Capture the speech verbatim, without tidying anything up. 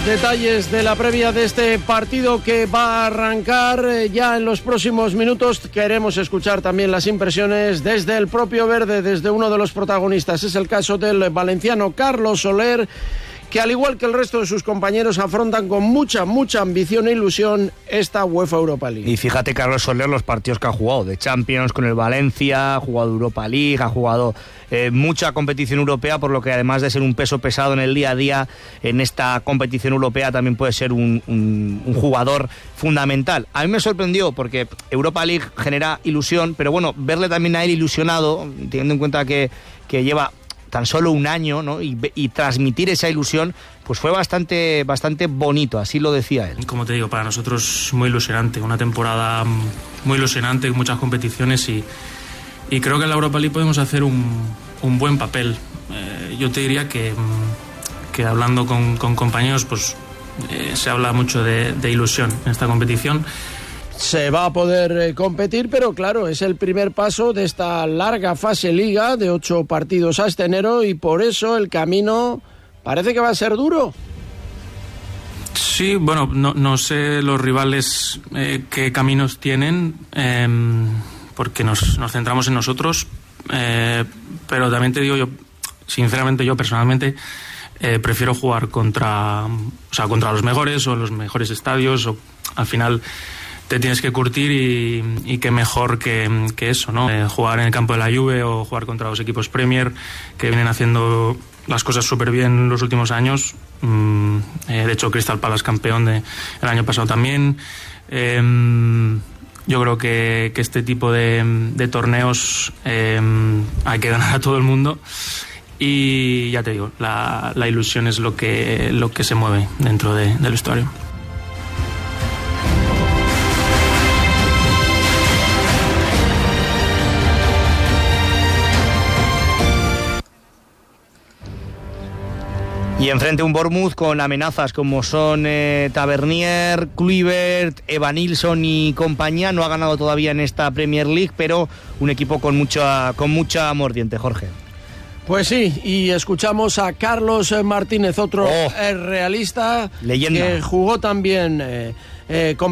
Más detalles de la previa de este partido que va a arrancar ya en los próximos minutos. Queremos escuchar también las impresiones desde el propio verde, desde uno de los protagonistas. Es el caso del valenciano Carlos Soler, que al igual que el resto de sus compañeros afrontan con mucha, mucha ambición e ilusión esta UEFA Europa League. Y fíjate, Carlos Soler, los partidos que ha jugado de Champions con el Valencia, ha jugado Europa League, ha jugado eh, mucha competición europea, por lo que además de ser un peso pesado en el día a día en esta competición europea, también puede ser un, un, un jugador fundamental. A mí me sorprendió porque Europa League genera ilusión, pero bueno, verle también a él ilusionado, teniendo en cuenta que, que lleva tan solo un año, ¿no? y, y transmitir esa ilusión, pues fue bastante, bastante bonito, así lo decía él. Como te digo, para nosotros muy ilusionante, una temporada muy ilusionante, con muchas competiciones y, y creo que en la Europa League podemos hacer un, un buen papel. Eh, yo te diría que, que hablando con, con compañeros, pues eh, se habla mucho de, de ilusión en esta competición. Se va a poder eh, competir, pero claro, es el primer paso de esta larga fase liga de ocho partidos hasta enero y por eso el camino parece que va a ser duro. Sí, bueno, no, no sé los rivales eh, qué caminos tienen, eh, porque nos, nos centramos en nosotros, eh, pero también te digo yo, sinceramente yo personalmente, eh, prefiero jugar contra, o sea, contra los mejores o los mejores estadios, o al final te tienes que curtir y, y qué mejor que, que eso, ¿no? Eh, jugar en el campo de la Juve o jugar contra los equipos Premier que vienen haciendo las cosas súper bien los últimos años. Mm, eh, de hecho, Crystal Palace campeón de, el año pasado también. Eh, yo creo que, que este tipo de, de torneos eh, hay que ganar a todo el mundo. Y ya te digo, la, la ilusión es lo que, lo que se mueve dentro de, del vestuario. Y enfrente un Bournemouth con amenazas como son eh, Tavernier, Kluivert, Evanilson y compañía. No ha ganado todavía en esta Premier League, pero un equipo con mucha, con mucha mordiente, Jorge. Pues sí, y escuchamos a Carlos Martínez, otro oh, realista, leyenda, que jugó también eh, eh, con